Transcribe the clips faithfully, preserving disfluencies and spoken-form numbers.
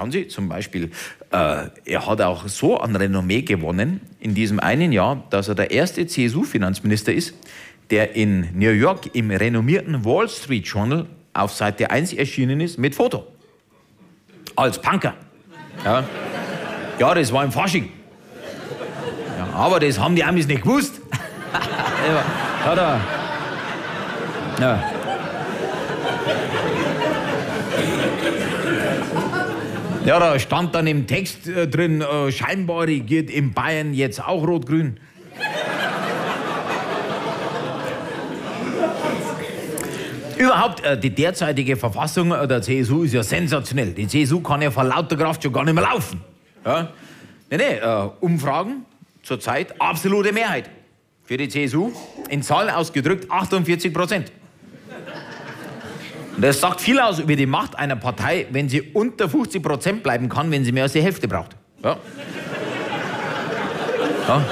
schauen Sie, zum Beispiel, äh, er hat auch so an Renommee gewonnen in diesem einen Jahr, dass er der erste C S U-Finanzminister ist, der in New York im renommierten Wall Street Journal auf Seite eins erschienen ist mit Foto. Als Punker. Ja, ja, das war im Fasching. Ja, aber das haben die Amis nicht gewusst. ja, da. Ja. Ja, da stand dann im Text äh, drin, äh, scheinbar regiert in Bayern jetzt auch Rot-Grün. Überhaupt, äh, die derzeitige Verfassung der C S U ist ja sensationell. Die C S U kann ja vor lauter Kraft schon gar nicht mehr laufen. Ja? Nee, nee, äh, Umfragen zurzeit absolute Mehrheit für die C S U. In Zahlen ausgedrückt achtundvierzig Prozent. Und das sagt viel aus über die Macht einer Partei, wenn sie unter fünfzig Prozent bleiben kann, wenn sie mehr als die Hälfte braucht. Ja. Ja.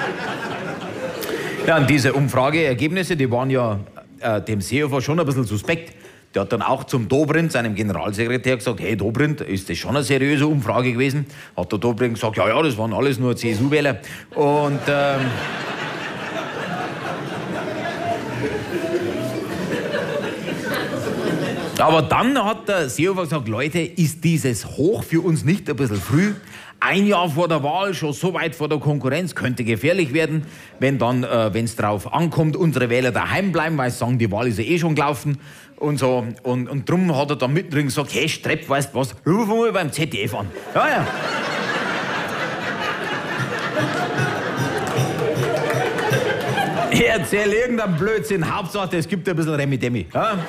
Ja, und diese Umfrageergebnisse, die waren ja äh, dem Seehofer schon ein bisschen suspekt. Der hat dann auch zum Dobrindt, seinem Generalsekretär, gesagt, hey Dobrindt, ist das schon eine seriöse Umfrage gewesen? Hat der Dobrindt gesagt, ja, ja, das waren alles nur C S U-Wähler. Und... Ähm, Aber dann hat der Seehofer gesagt, Leute, ist dieses Hoch für uns nicht ein bisschen früh? Ein Jahr vor der Wahl, schon so weit vor der Konkurrenz, könnte gefährlich werden, wenn dann, äh, wenn es drauf ankommt, unsere Wähler daheim bleiben, weil sie sagen, die Wahl ist ja eh schon gelaufen und so. Und, und drum hat er dann mittendrin gesagt, hey Strepp, weißt du was, ruf mal beim Z D F an. Ja, ja. Ich erzähle irgendeinen Blödsinn, Hauptsache es gibt ein bisschen Remi-Demi. Ja?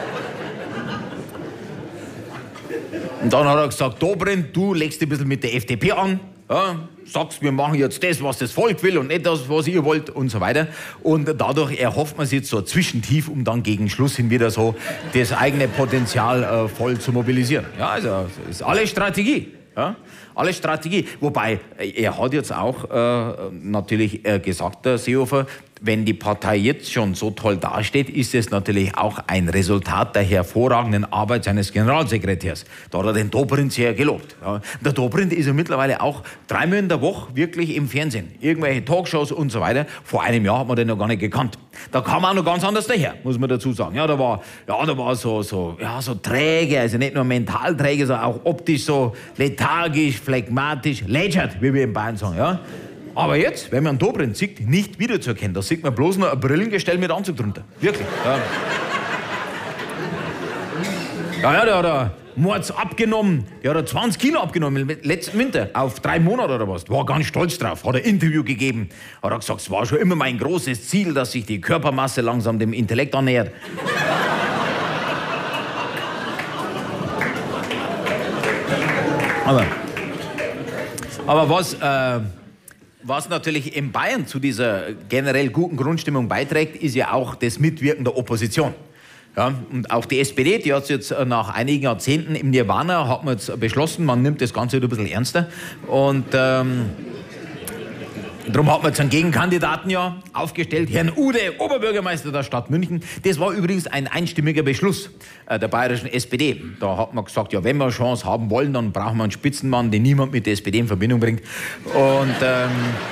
Und dann hat er gesagt, Dobrindt, du legst dich ein bisschen mit der F D P an, ja, sagst, wir machen jetzt das, was das Volk will und nicht das, was ihr wollt und so weiter. Und dadurch erhofft man sich jetzt so ein Zwischentief, um dann gegen Schluss hin wieder so das eigene Potenzial äh, voll zu mobilisieren. Ja, also das ist alles Strategie. Ja, alles Strategie. Wobei, er hat jetzt auch äh, natürlich äh, gesagt, der Seehofer, wenn die Partei jetzt schon so toll dasteht, ist es natürlich auch ein Resultat der hervorragenden Arbeit seines Generalsekretärs. Da hat er den Dobrindt sehr gelobt. Ja. Der Dobrindt ist ja mittlerweile auch dreimal in der Woche wirklich im Fernsehen. Irgendwelche Talkshows und so weiter. Vor einem Jahr hat man den noch gar nicht gekannt. Da kam er auch noch ganz anders daher, muss man dazu sagen. Ja, da war, ja, da war so, so, ja, so träge, also nicht nur mental träge, sondern auch optisch so lethargisch, phlegmatisch, lätschert, wie wir in Bayern sagen. Ja. Aber jetzt, wenn man einen Dobrindt sieht, nicht wiederzuerkennen. Da sieht man bloß noch ein Brillengestell mit Anzug drunter. Wirklich. Ja, ja, ja, der hat er Mords abgenommen. Der hat er zwanzig Kilo abgenommen im letzten Winter. Auf drei Monate oder was. War ganz stolz drauf. Hat ein Interview gegeben. Hat er gesagt, es war schon immer mein großes Ziel, dass sich die Körpermasse langsam dem Intellekt annähert. Aber, aber was... Äh, Was natürlich in Bayern zu dieser generell guten Grundstimmung beiträgt, ist ja auch das Mitwirken der Opposition. Ja, und auch die S P D, die hat jetzt nach einigen Jahrzehnten im Nirvana, hat man jetzt beschlossen, man nimmt das Ganze wieder ein bisschen ernster. Und ähm, darum hat man jetzt einen Gegenkandidaten ja aufgestellt, Herrn Ude, Oberbürgermeister der Stadt München. Das war übrigens ein einstimmiger Beschluss äh, der bayerischen S P D. Da hat man gesagt, ja, wenn wir eine Chance haben wollen, dann brauchen wir einen Spitzenmann, den niemand mit der S P D in Verbindung bringt. Und, ähm,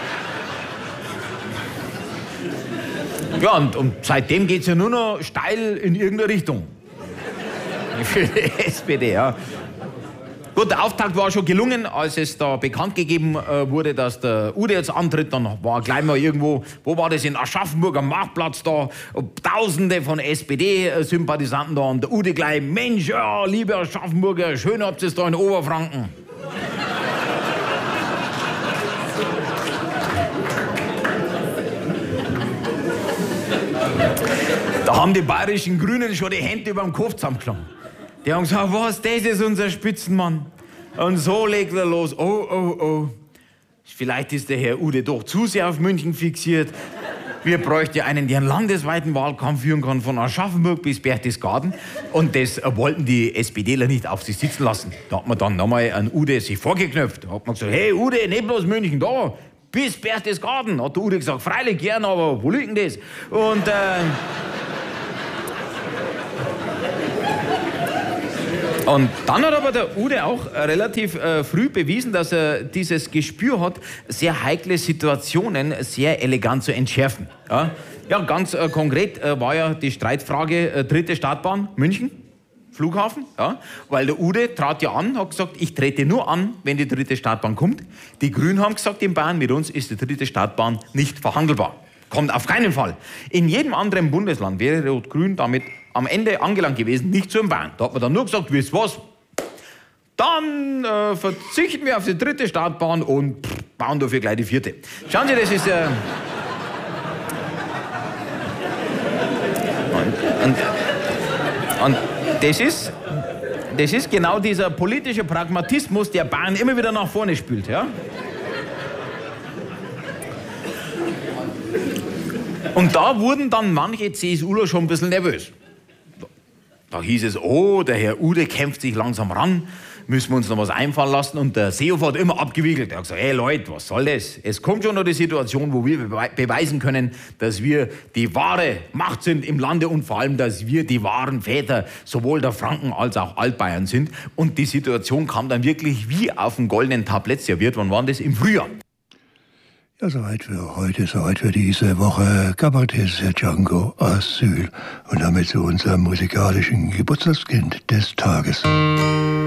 ja, und, und seitdem geht es ja nur noch steil in irgendeine Richtung. Für die S P D, ja. Gut, der Auftakt war schon gelungen, als es da bekannt gegeben äh, wurde, dass der Ude jetzt antritt. Dann war gleich mal irgendwo, wo war das, in Aschaffenburg am Marktplatz da, Tausende von S P D-Sympathisanten da. Und der Ude gleich, Mensch, ja, liebe Aschaffenburger, schön habt ihr es da in Oberfranken. Da haben die bayerischen Grünen schon die Hände über den Kopf zusammengeschlagen. Die haben gesagt, was, das ist unser Spitzenmann. Und so legt er los. Oh, oh, oh. Vielleicht ist der Herr Ude doch zu sehr auf München fixiert. Wir bräuchten einen, der einen landesweiten Wahlkampf führen kann, von Aschaffenburg bis Berchtesgaden. Und das wollten die SPDler nicht auf sich sitzen lassen. Da hat man dann nochmal an Ude sich vorgeknöpft. Da hat man gesagt, hey Ude, nicht bloß München, da, bis Berchtesgaden. Hat der Ude gesagt, freilich gern, aber wo liegt denn das? Und... Äh, Und dann hat aber der Ude auch relativ äh, früh bewiesen, dass er dieses Gespür hat, sehr heikle Situationen sehr elegant zu entschärfen. Ja, ja ganz äh, konkret äh, war ja die Streitfrage äh, dritte Startbahn München, Flughafen. Ja, weil der Ude trat ja an, hat gesagt, ich trete nur an, wenn die dritte Startbahn kommt. Die Grünen haben gesagt in Bayern, mit uns ist die dritte Startbahn nicht verhandelbar. Kommt auf keinen Fall. In jedem anderen Bundesland wäre Rot-Grün damit am Ende angelangt gewesen, nicht so in Bayern. Da hat man dann nur gesagt, wisst was, dann äh, verzichten wir auf die dritte Startbahn und pff, bauen dafür gleich die vierte. Schauen Sie, das ist... Äh und, und, und das ist... Das ist genau dieser politische Pragmatismus, der Bayern immer wieder nach vorne spült. Ja? Und da wurden dann manche CSUler schon ein bisschen nervös. Da hieß es, oh, der Herr Ude kämpft sich langsam ran, müssen wir uns noch was einfallen lassen. Und der Seehofer hat immer abgewiegelt. Er hat gesagt, hey Leute, was soll das? Es kommt schon noch die Situation, wo wir beweisen können, dass wir die wahre Macht sind im Lande und vor allem, dass wir die wahren Väter sowohl der Franken als auch Altbayern sind. Und die Situation kam dann wirklich wie auf dem goldenen Tablett serviert. Wann war das? Im Frühjahr. Ja, soweit für heute, soweit für diese Woche. Kabarettist Django Asyl. Und damit zu unserem musikalischen Geburtstagskind des Tages.